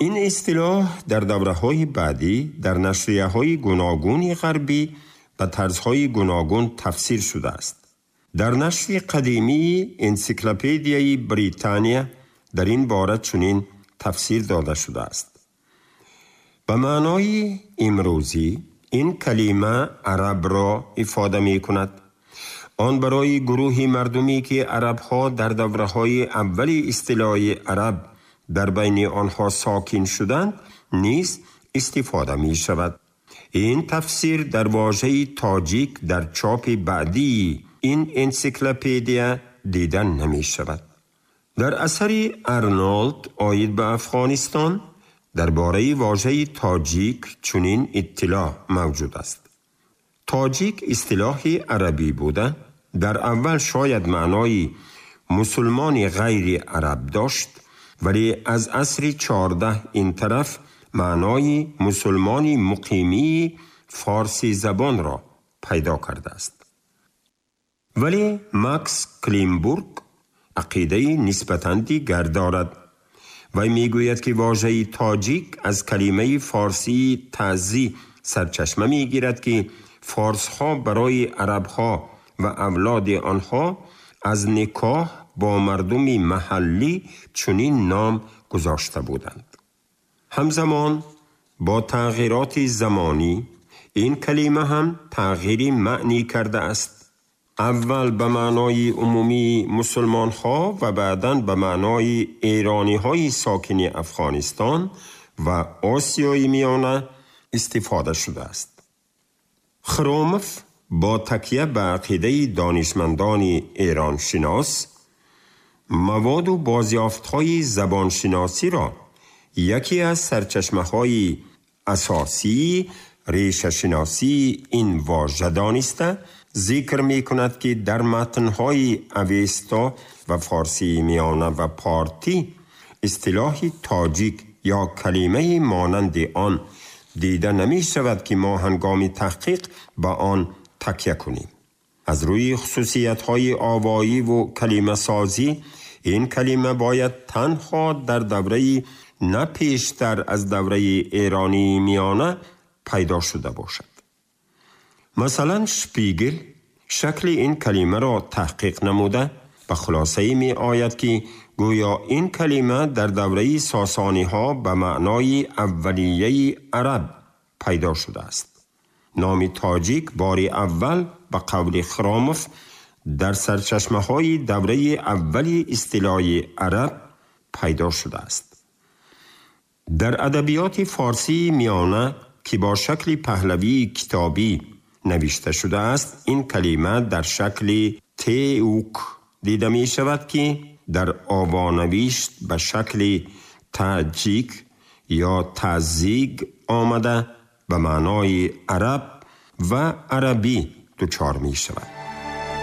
این اصطلاح در دوره‌های بعدی در نشریه‌های گوناگون غربی به طرزهای گوناگون تفسیر شده است. در نشر قدیمی انسیکلوپدیای بریتانیا در این باره چنین تفسیر داده شده است: به معنای امروزی این کلمه عرب را افاده می کند. آن برای گروهی مردمی که عرب ها در دوره‌های اولی اصطلاح عرب در بین آنها ساکن شدند نیز استفاده می شود. این تفسیر در واژه تاجیک در چاپ بعدی این انسیکلوپدیا دیدن نمی شود. در اثر ارنولد عاید به افغانستان درباره واژه تاجیک چنین اطلاع موجود است: تاجیک اصطلاح عربی بوده، در اول شاید معنای مسلمان غیر عرب داشت، ولی از عصر 14 این طرف معنای مسلمانی مقیمی فارسی زبان را پیدا کرده است. ولی ماکس کلینبورگ عقیده نسبتاً دیگر دارد. وی میگوید که واژه تاجیک از کلمه فارسی تازی سرچشمه میگیرد که فارس ها برای عرب ها و اولاد آنها از نکاح با مردم محلی چنین نام گذاشته بودند. همزمان با تغییرات زمانی این کلمه هم تغییری معنی کرده است. اول به معنای عمومی مسلمان ها و بعداً به معنای ایرانی های ساکن افغانستان و آسیای میانه استفاده شده است. خرومف با تکیه به عقیده دانشمندان ایران شناس مواد و بازیافت های زبان شناسی را یکی از سرچشمه های اساسی ریشه شناسی این واژه دانسته ذکر می کند که در متن‌های اوستا و فارسی میانه و پارتی اصطلاح تاجیک یا کلمه مانند آن دیده نمی شود که ما هنگام تحقیق با آن تکیه کنیم. از روی خصوصیت‌های آوایی و کلمه سازی این کلمه باید تنها در دوره نه پیشتر از دوره ایرانی میانه پیدا شده باشد. مثلا شپیگل شکل این کلمه را تحقیق نموده به خلاصه می آید که گویا این کلمه در دوره ساسانی ها به معنای اولیه عرب پیدا شده است. نام تاجیک بار اول به قول خرامف در سرچشمه های دوره اولی اصطلاح عرب پیدا شده است. در ادبیات فارسی میانه که با شکل پهلوی کتابی نوشته شده است این کلمه در شکل تیوک دیده می شود که در آوانویشت به شکل تاجیک یا تازیگ آمده به معنای عرب و عربی دچار می شود.